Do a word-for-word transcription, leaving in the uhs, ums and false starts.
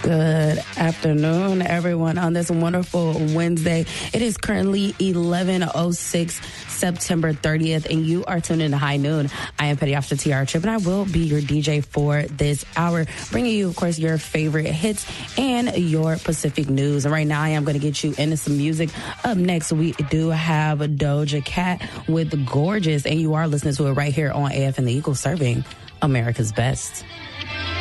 Good afternoon, everyone, on this wonderful Wednesday. It is currently eleven oh six, September thirtieth, and you are tuned in to High Noon. I am Petty Officer T R Tripp, and I will be your D J for this hour, bringing you, of course, your favorite hits and your Pacific news. And right now, I am going to get you into some music. Up next, we do have Doja Cat with Gorgeous, and you are listening to it right here on A F and the Eagle, serving America's best.